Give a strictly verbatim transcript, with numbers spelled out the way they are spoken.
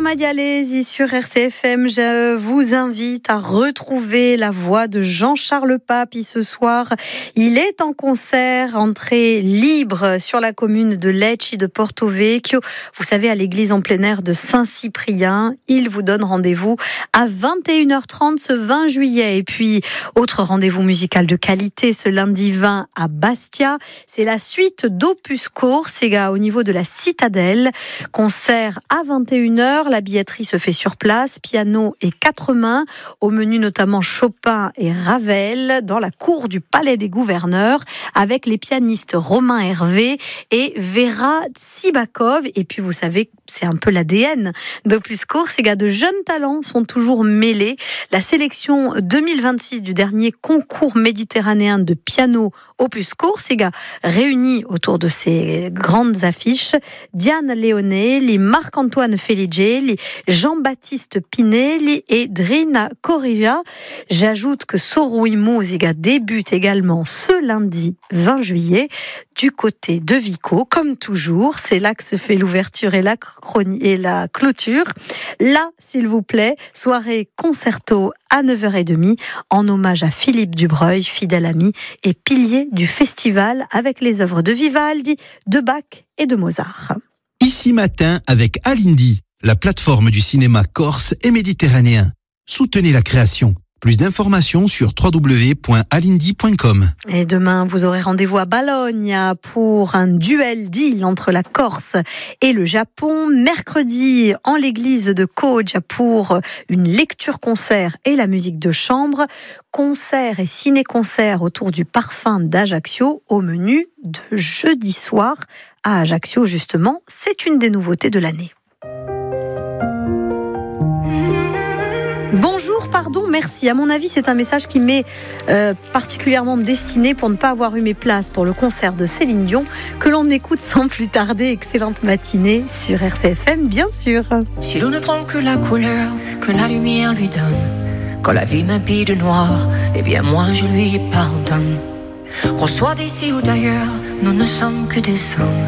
Mayalesi sur R C F M. Je vous invite à retrouver la voix de Jean-Charles Papi ce soir. Il est en concert, entrée libre sur la commune de Lecce de Porto Vecchio. Vous savez, à l'église en plein air de Saint-Cyprien. Il vous donne rendez-vous à vingt et une heures trente ce vingt juillet. Et puis, autre rendez-vous musical de qualité ce lundi vingt à Bastia. C'est la suite d'Opus Corsica au niveau de la Citadelle. Concert à vingt et une heures. La billetterie se fait sur place. Piano et quatre mains. Au menu notamment Chopin et Ravel dans la cour du Palais des Gouverneurs avec les pianistes Romain Hervé et Vera Tsibakov. Et puis vous savez, c'est un peu l'A D N d'Opus Corsica. De jeunes talents sont toujours mêlés. La sélection deux mille vingt-six du dernier concours méditerranéen de piano Opus Corsica réunit autour de ces grandes affiches Diane Leonelli, Marc-Antoine Feligelli, Jean-Baptiste Pinelli et Drina Corrija. J'ajoute que Sorui Musica débute également ce lundi vingt juillet du côté de Vico, comme toujours. C'est là que se fait l'ouverture et la, chroni- et la clôture. Là, s'il vous plaît, soirée concerto à neuf heures trente en hommage à Philippe Dubreuil, fidèle ami et pilier du festival avec les œuvres de Vivaldi, de Bach et de Mozart. Ici Matin avec Alindy, la plateforme du cinéma corse et méditerranéen. Soutenez la création. Plus d'informations sur w w w point alindy point com. Et demain, vous aurez rendez-vous à Bologna pour un duel d'îles entre la Corse et le Japon. Mercredi, en l'église de Foggia pour une lecture-concert et la musique de chambre. Concert et ciné-concert autour du parfum d'Ajaccio au menu de jeudi soir à Ajaccio, justement. C'est une des nouveautés de l'année. Bonjour, pardon, merci. À mon avis, c'est un message qui m'est euh, particulièrement destiné pour ne pas avoir eu mes places pour le concert de Céline Dion, que l'on écoute sans plus tarder. Excellente matinée sur R C F M, bien sûr. Si l'on ne prend que la couleur que la lumière lui donne, quand la vie m'habille de noir, eh bien moi je lui pardonne. Qu'on soit d'ici ou d'ailleurs, nous ne sommes que des hommes.